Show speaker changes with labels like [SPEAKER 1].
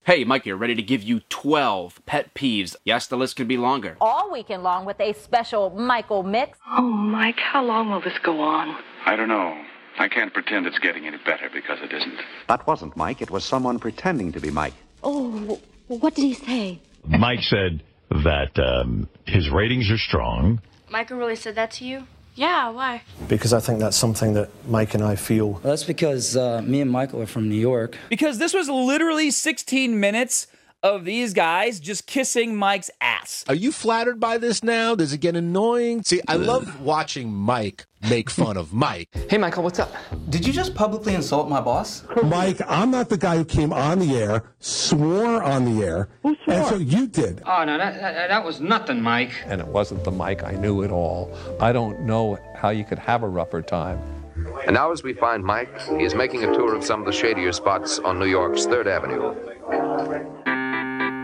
[SPEAKER 1] Hey, Mike here, ready to give you 12 pet peeves. Yes, the list could be longer.
[SPEAKER 2] All weekend long with a special Michael mix.
[SPEAKER 3] Oh, Mike, how long will this go on?
[SPEAKER 4] I don't know. I can't pretend it's getting any better because it isn't.
[SPEAKER 5] That wasn't Mike. It was someone pretending to be Mike.
[SPEAKER 6] Oh, what did he say?
[SPEAKER 7] Mike said that his ratings are strong.
[SPEAKER 8] Michael really said that to you?
[SPEAKER 9] Yeah, why?
[SPEAKER 10] Because I think that's something that Mike and I feel.
[SPEAKER 11] Well, that's because me and Michael are from New York.
[SPEAKER 12] Because this was literally 16 minutes of these guys just kissing Mike's ass.
[SPEAKER 13] Are you flattered by this now? Does it get annoying? See, I love watching Mike make fun of Mike.
[SPEAKER 11] Hey, Michael, what's up? Did you just publicly insult my boss?
[SPEAKER 14] Mike, I'm not the guy who came on the air, swore on the air. Who swore? And so you did.
[SPEAKER 11] Oh, no, that was nothing, Mike.
[SPEAKER 15] And it wasn't the Mike I knew at all. I don't know how you could have a rougher time.
[SPEAKER 16] And now as we find Mike, he is making a tour of some of the shadier spots on New York's 3rd Avenue.